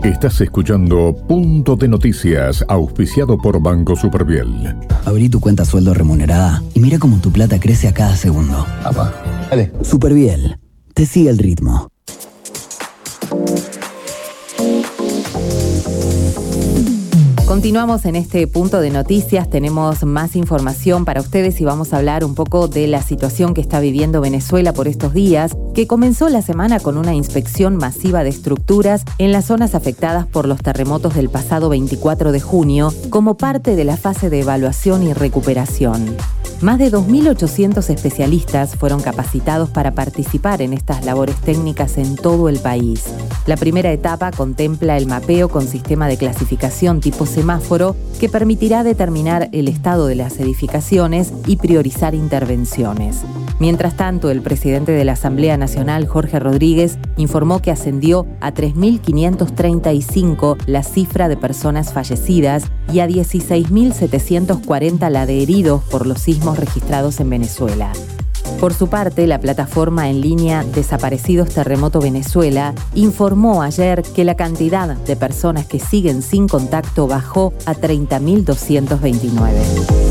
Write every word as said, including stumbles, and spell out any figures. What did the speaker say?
Estás escuchando Punto de Noticias, auspiciado por Banco Superviel. Abrí tu cuenta sueldo remunerada y mira cómo tu plata crece a cada segundo. Apa, dale. Superviel, te sigue el ritmo. Continuamos en este punto de noticias, tenemos más información para ustedes y vamos a hablar un poco de la situación que está viviendo Venezuela por estos días, que comenzó la semana con una inspección masiva de estructuras en las zonas afectadas por los terremotos del pasado veinticuatro de junio, como parte de la fase de evaluación y recuperación. Más de dos mil ochocientos especialistas fueron capacitados para participar en estas labores técnicas en todo el país. La primera etapa contempla el mapeo con sistema de clasificación tipo semáforo que permitirá determinar el estado de las edificaciones y priorizar intervenciones. Mientras tanto, el presidente de la Asamblea Nacional, Jorge Rodríguez, informó que ascendió a tres mil quinientos treinta y cinco la cifra de personas fallecidas y a dieciséis mil setecientos cuarenta la de heridos por los sismos registrados en Venezuela. Por su parte, la plataforma en línea Desaparecidos Terremoto Venezuela informó ayer que la cantidad de personas que siguen sin contacto bajó a treinta mil doscientos veintinueve.